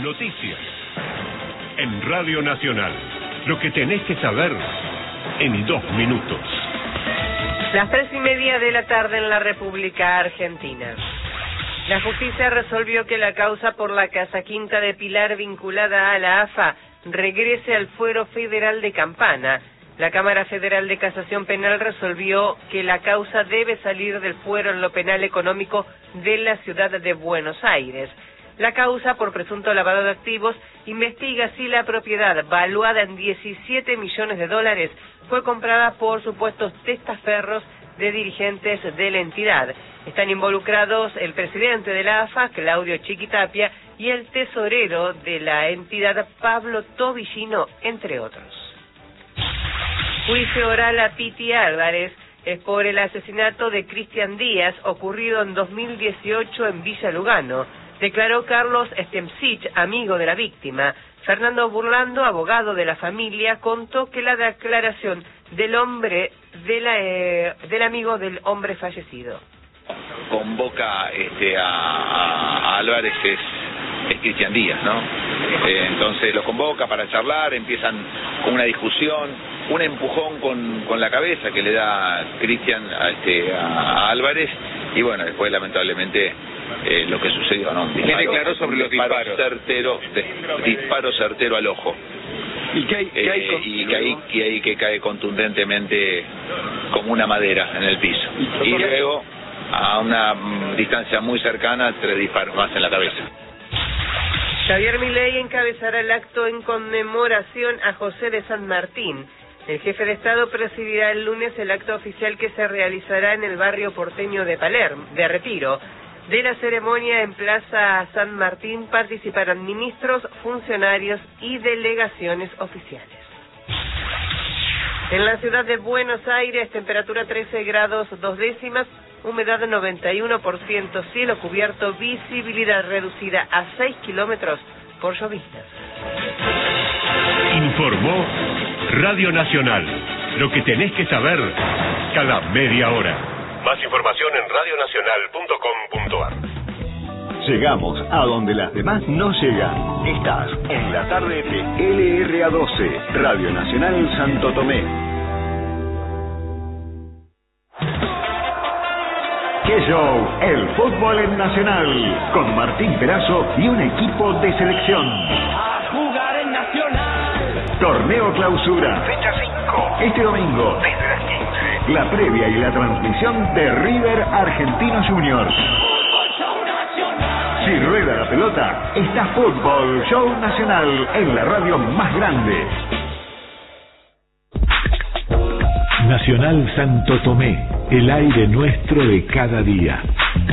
Noticias. En Radio Nacional. Lo que tenés que saber en 2 minutos. Las 3:30 de la tarde en la República Argentina. La justicia resolvió que la causa por la Casa Quinta de Pilar vinculada a la AFA regrese al fuero federal de Campana. La Cámara Federal de Casación Penal resolvió que la causa debe salir del fuero en lo penal económico de la ciudad de Buenos Aires. La causa por presunto lavado de activos investiga si la propiedad, valuada en $17 millones, fue comprada por supuestos testaferros de dirigentes de la entidad. Están involucrados el presidente de la AFA, Claudio Chiquitapia, y el tesorero de la entidad, Pablo Tobillino, entre otros. Juicio oral a Piti Álvarez es por el asesinato de Cristian Díaz, ocurrido en 2018 en Villa Lugano. Declaró Carlos Stemsich, amigo de la víctima. Fernando Burlando, abogado de la familia, contó que la declaración del amigo del hombre fallecido. Convoca a Álvarez es Cristian Díaz, ¿no? Entonces lo convoca para charlar, empiezan con una discusión, un empujón con la cabeza que le da Cristian a Álvarez, y bueno, después lamentablemente lo que sucedió, ¿no? ¿Qué declaró sobre los disparos? Disparo certero al ojo. ¿Y que cae contundentemente como una madera en el piso. Y luego, a una distancia muy cercana, 3 disparos más en la cabeza. Javier Milei encabezará el acto en conmemoración a José de San Martín. El jefe de Estado presidirá el lunes el acto oficial que se realizará en el barrio porteño de Retiro. De la ceremonia en Plaza San Martín participarán ministros, funcionarios y delegaciones oficiales. En la ciudad de Buenos Aires, temperatura 13 grados 2 décimas, humedad 91%, cielo cubierto, visibilidad reducida a 6 kilómetros por lloviznas. Informó Radio Nacional. Lo que tenés que saber cada media hora. Más información en radionacional.com.ar. Llegamos a donde las demás no llegan. Estás en la tarde de LRA12, Radio Nacional Santo Tomé. ¡Qué show! El fútbol en Nacional, con Martín Perazo y un equipo de selección. A jugar en Nacional. Torneo Clausura. Fecha 5. Este domingo, Desde las 15. la previa y la transmisión de River Argentinos Juniors. Fútbol Show Nacional. Si rueda la pelota, está Fútbol Show Nacional en la radio más grande. Nacional Santo Tomé, el aire nuestro de cada día.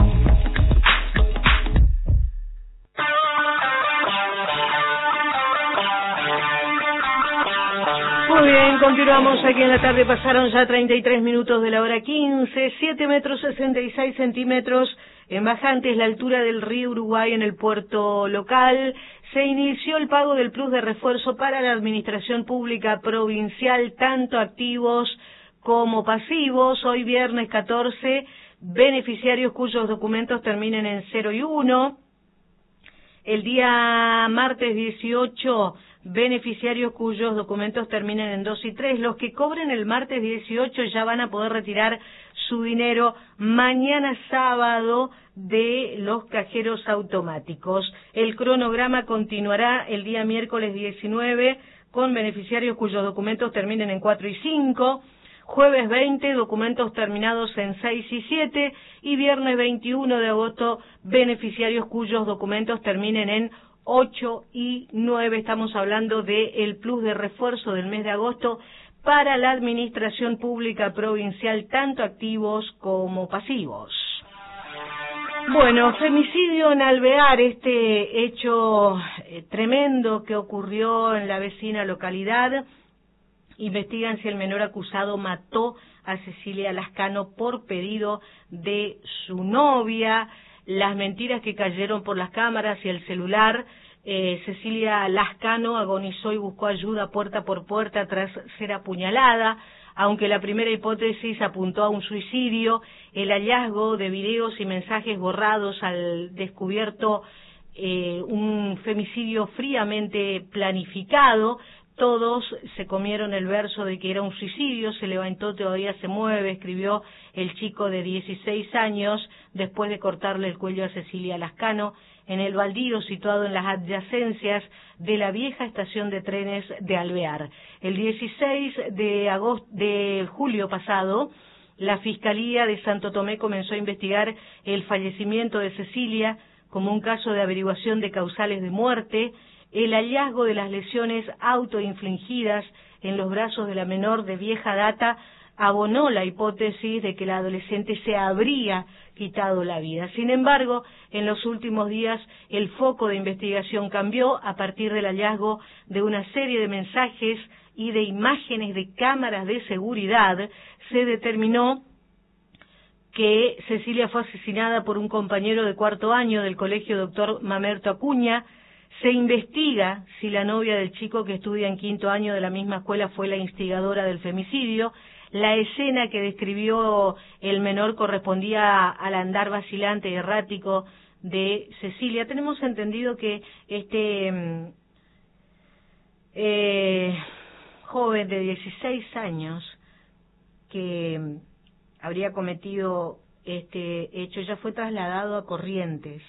Muy bien, continuamos aquí en la tarde. Pasaron ya 33 minutos de la hora 15, 7 metros 66 centímetros en Bajantes, la altura del río Uruguay en el puerto local. Se inició el pago del plus de refuerzo para la administración pública provincial, tanto activos como pasivos. Hoy viernes 14, beneficiarios cuyos documentos terminen en 0 y 1. El día martes 18, beneficiarios cuyos documentos terminen en 2 y 3. Los que cobren el martes 18 ya van a poder retirar su dinero mañana sábado de los cajeros automáticos. El cronograma continuará el día miércoles 19 con beneficiarios cuyos documentos terminen en 4 y 5. Jueves 20, documentos terminados en 6 y 7, y viernes 21 de agosto, beneficiarios cuyos documentos terminen en 8 y 9. Estamos hablando del plus de refuerzo del mes de agosto para la administración pública provincial, tanto activos como pasivos. Bueno, femicidio en Alvear, este hecho tremendo que ocurrió en la vecina localidad. Investigan si el menor acusado mató a Cecilia Lascano por pedido de su novia. Las mentiras que cayeron por las cámaras y el celular. Cecilia Lascano agonizó y buscó ayuda puerta por puerta tras ser apuñalada. Aunque la primera hipótesis apuntó a un suicidio, el hallazgo de videos y mensajes borrados al descubierto un femicidio fríamente planificado. Todos se comieron el verso de que era un suicidio. Se levantó, todavía se mueve, escribió el chico de 16 años después de cortarle el cuello a Cecilia Lascano en el baldío situado en las adyacencias de la vieja estación de trenes de Alvear. El 16 de julio pasado, la Fiscalía de Santo Tomé comenzó a investigar el fallecimiento de Cecilia como un caso de averiguación de causales de muerte. El hallazgo de las lesiones autoinfligidas en los brazos de la menor de vieja data abonó la hipótesis de que la adolescente se habría quitado la vida. Sin embargo, en los últimos días el foco de investigación cambió a partir del hallazgo de una serie de mensajes y de imágenes de cámaras de seguridad. Se determinó que Cecilia fue asesinada por un compañero de cuarto año del colegio Dr. Mamerto Acuña. Se investiga si la novia del chico que estudia en quinto año de la misma escuela fue la instigadora del femicidio. La escena que describió el menor correspondía al andar vacilante y errático de Cecilia. Tenemos entendido que este joven de 16 años que habría cometido este hecho ya fue trasladado a Corrientes.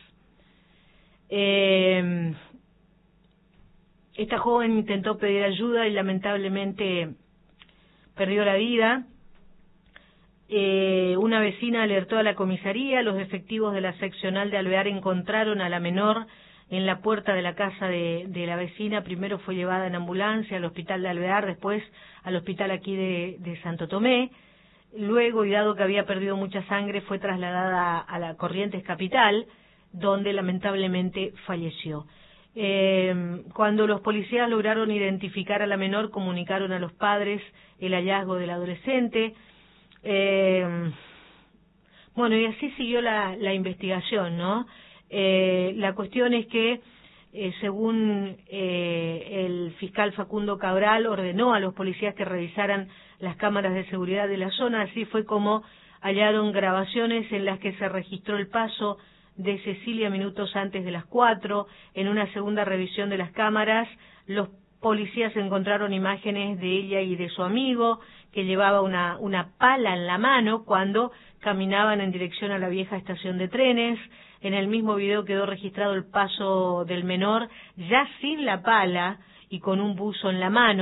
Esta joven intentó pedir ayuda y lamentablemente perdió la vida. Una vecina alertó a la comisaría. Los efectivos de la seccional de Alvear encontraron a la menor en la puerta de la casa de la vecina. Primero fue llevada en ambulancia al hospital de Alvear, después al hospital aquí de Santo Tomé. Luego, y dado que había perdido mucha sangre, fue trasladada a la Corrientes Capital, donde lamentablemente falleció. Cuando los policías lograron identificar a la menor, comunicaron a los padres el hallazgo del adolescente. Bueno, y así siguió la investigación, ¿no? La cuestión es que, según el fiscal Facundo Cabral, ordenó a los policías que revisaran las cámaras de seguridad de la zona. Así fue como hallaron grabaciones en las que se registró el paso de Cecilia minutos antes de las 4. En una segunda revisión de las cámaras, los policías encontraron imágenes de ella y de su amigo, que llevaba una pala en la mano cuando caminaban en dirección a la vieja estación de trenes. En el mismo video quedó registrado el paso del menor, ya sin la pala y con un buzo en la mano.